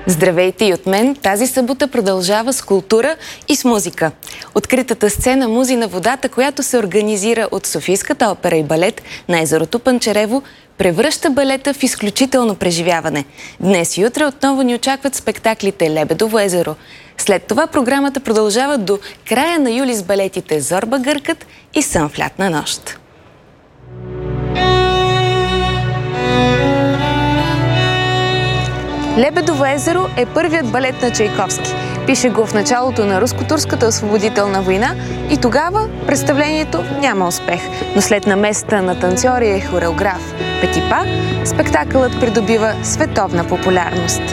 Здравейте и от мен! Тази събота продължава с култура и с музика. Откритата сцена Музи на водата, която се организира от Софийската опера и балет на езерото Панчарево, превръща балета в изключително преживяване. Днес и утре отново ни очакват спектаклите Лебедово езеро. След това програмата продължава до края на юли с балетите Зорба гъркат и Сън в лятна нощ. Лебедово езеро е първият балет на Чайковски. Пише го в началото на руско-турската освободителна война и тогава представлението няма успех. Но след намесата на танцори и хореограф Петипа, спектакълът придобива световна популярност.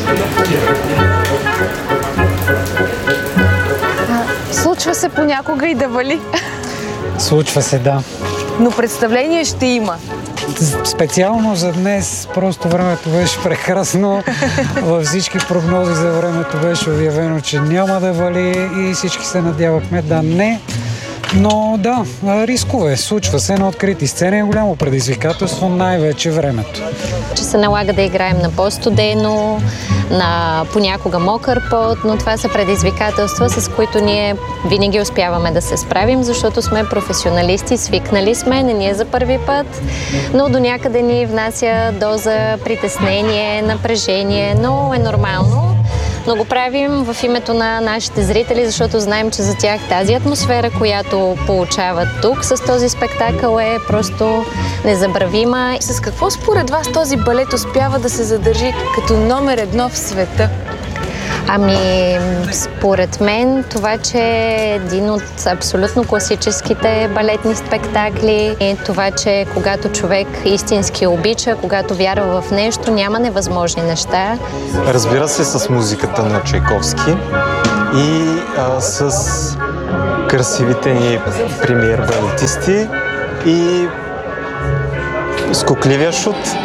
Случва се понякога и да вали. Случва се, да. Но представление ще има. Специално за днес просто времето беше прекрасно. Във всички прогнози за времето беше обявено, че няма да вали и всички се надявахме да не. Но да, рискове. Случва се на открити сцени, е голямо предизвикателство, най-вече времето. Че се налага да играем на по-студено, на понякога мокър пот, но това са предизвикателства, с които ние винаги успяваме да се справим, защото сме професионалисти, свикнали сме, не ни е за първи път, но до някъде ни внася доза притеснение, напрежение, но е нормално. Но го правим в името на нашите зрители, защото знаем, че за тях тази атмосфера, която получават тук с този спектакъл, е просто незабравима. С какво според вас този балет успява да се задържи като номер едно в света? Ами, според мен това, че е един от абсолютно класическите балетни спектакли и това, че когато човек истински обича, когато вярва в нещо, няма невъзможни неща. Разбира се, с музиката на Чайковски и с красивите ни премиер балетисти и скокливия шут.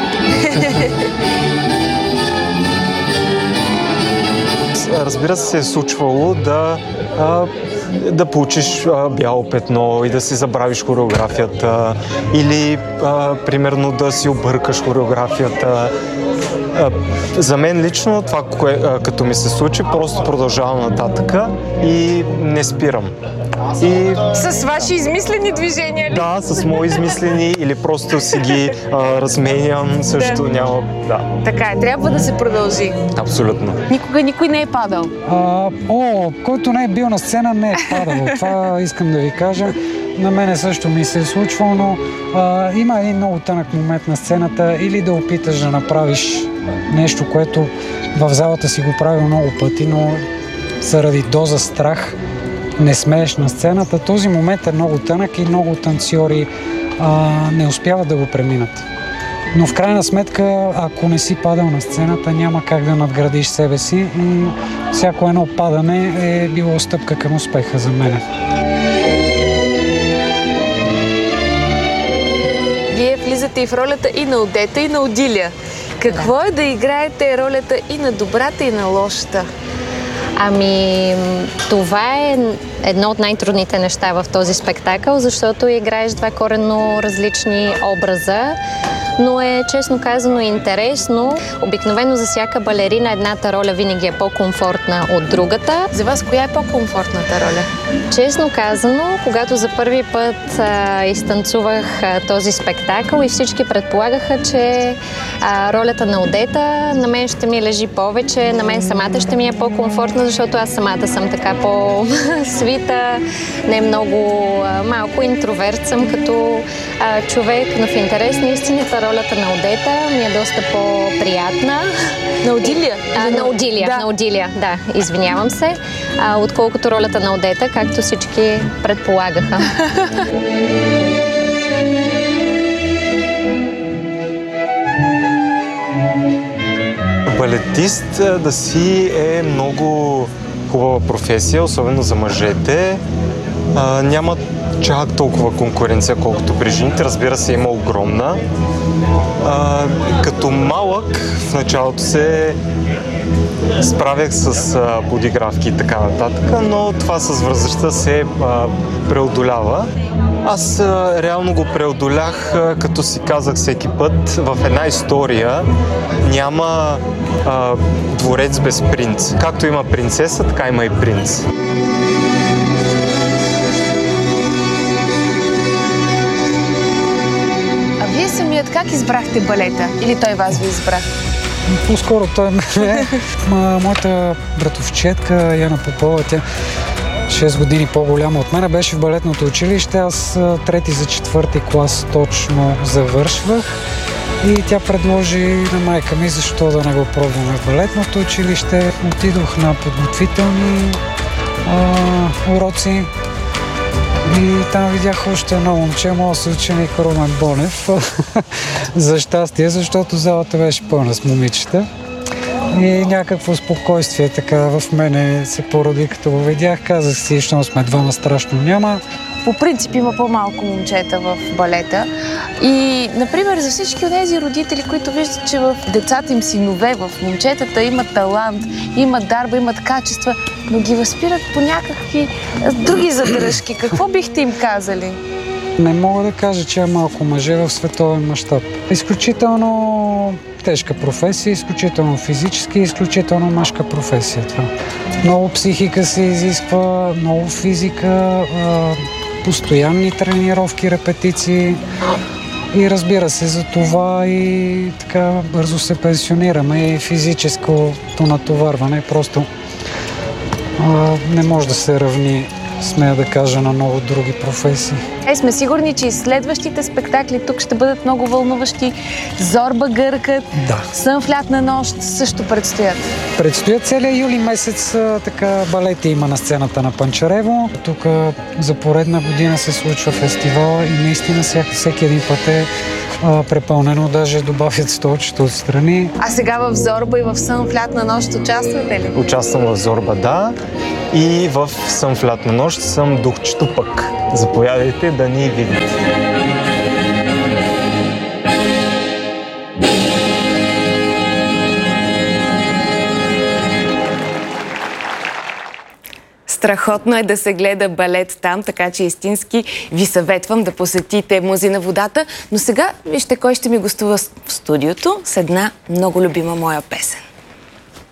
Разбира се, е случвало да получиш бяло петно и да си забравиш хореографията или примерно да си объркаш хореографията. За мен лично това, като ми се случи, просто продължавам нататъка и не спирам. С ваши измислени движения ли? Да, с мои измислени или просто си ги разменям, също няма. Да. Така е, трябва да се продължи. Абсолютно. Никога никой не е падал. Който не е бил на сцена, не е падал. Това искам да ви кажа. На мене също ми се е случвало, но има един много тънък момент на сцената или да опиташ да направиш нещо, което в залата си го правил много пъти, но заради доза страх не смееш на сцената. Този момент е много тънък и много танцори не успяват да го преминат. Но в крайна сметка, ако не си падал на сцената, няма как да надградиш себе си и всяко едно падане е било стъпка към успеха за мене. Вие влизате и в ролята и на Одета, и на Одилия. Какво е да играете ролята и на добрата, и на лошата? Ами, това е едно от най-трудните неща в този спектакъл, защото играеш два коренно различни образа, но е, честно казано, интересно. Обикновено за всяка балерина едната роля винаги е по-комфортна от другата. За вас коя е по-комфортната роля? Честно казано, когато за първи път изтанцувах този спектакъл и всички предполагаха, че ролята на Одета на мен ще ми лежи повече, на мен самата ще ми е по-комфортна, защото аз самата съм така по-свита, не много малко интроверт съм като човек, но в интерес на истината ролята на Одета ми е доста по-приятна. На Одилия? На Одилия, да, извинявам се. Отколкото ролята на Одета, както всички предполагаха. Балетист да си е много хубава професия, особено за мъжете. Няма чак толкова конкуренция, колкото при жените. Разбира се, има огромна. Като малък в началото се справях с подигравки и така нататък, но това с възрастта се преодолява. Аз реално го преодолях, като си казах всеки път, в една история няма дворец без принц. Както има принцеса, така има и принц. А вие самият как избрахте балета? Или той вас ви избрах? По-скоро той ме. Моята братовчетка Яна Попова, тя 6 години по-голяма от мен, беше в балетното училище. Аз 3 за 4 клас точно завършвах. И тя предложи на майка ми, защо да не го пробваме в балетното училище. Отидох на подготвителни уроци. И там видях още едно момче, моят съученик Румен Бонев. За щастие, защото залата беше пълна с момичета. И някакво спокойствие така в мене се породи, като го видях. Казах си, защото сме двама, страшно няма. По принцип има по-малко момчета в балета. И, например, за всички от тези родители, които виждат, че в децата им синове, в момчетата имат талант, имат дарба, имат качества, но ги възпират по някакви други задръжки. Какво бихте им казали? Не мога да кажа, че е малко мъже в световен мащаб. Изключително тежка професия, изключително физически, изключително мъжка професия. Това. Много психика се изисква, много физика, постоянни тренировки, репетиции. И разбира се, за това и така бързо се пенсионираме и физическото натоварване просто не може да се равни, смея да кажа, на много други професии. Сме сигурни, че и следващите спектакли тук ще бъдат много вълнуващи. Зорба гъркат, да. Сън в лятна нощ също предстоят. Предстоят целия юли месец така балети има на сцената на Панчарево. Тук за поредна година се случва фестивал и наистина всеки един път е препълнено, даже добавят столчета отстрани. А сега в Зорба и в Сън в лятна нощ участвате ли? Участвам в Зорба, да. И в Сън в лятна нощ съм духчето пък. Заповядайте да ни видите. Страхотно е да се гледа балет там, така че истински ви съветвам да посетите Музей на водата. Но сега вижте кой ще ми гостува в студиото с една много любима моя песен.